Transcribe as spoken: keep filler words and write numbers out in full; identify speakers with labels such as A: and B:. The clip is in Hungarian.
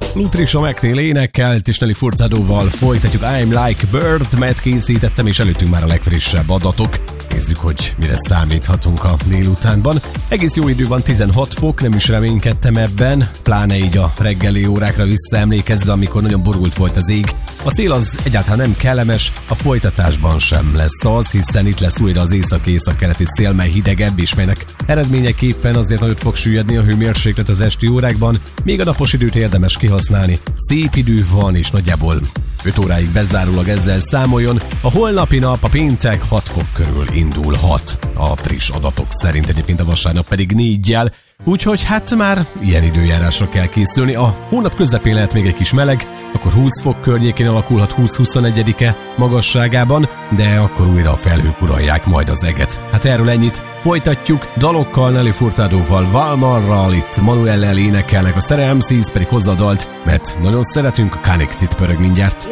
A: Nutrition McNeil énekelt, és Nelly Furtadóval folytatjuk I'm Like Bird, mert készítettem, és előttünk már a legfrissebb adatok. Nézzük, hogy mire számíthatunk a délutánban. Egész jó idő van, tizenhat fok, nem is reménykedtem ebben, pláne így a reggeli órákra visszaemlékezve, amikor nagyon borult volt az ég. A szél az egyáltalán nem kellemes, a folytatásban sem lesz az, hiszen itt lesz újra az észak-észak-keleti szél, mely hidegebb, és melynek eredményeképpen azért nagyot fog süllyedni a hőmérséklet az esti órákban, még a napos időt érdemes kihasználni. Szép idő van, és nagyjából öt óráig bezárólag ezzel számoljon. A holnapi nap, a péntek hat fok körül indulhat. A friss adatok szerint, egyébként a vasárnap pedig négyjel. Úgyhogy hát már ilyen időjárásra kell készülni. A hónap közepén lehet még egy kis meleg, akkor húsz fok környékén alakulhat húsz-huszonegyedike magasságában, de akkor újra a felhők uralják majd az eget. Hát erről ennyit. Folytatjuk dalokkal, Nelly Furtadóval, Valmarral, itt Manuellel énekelnek, a Stereo em cé pedig hozza a dalt, mert nagyon szeretünk, a Connected pörög mindjárt.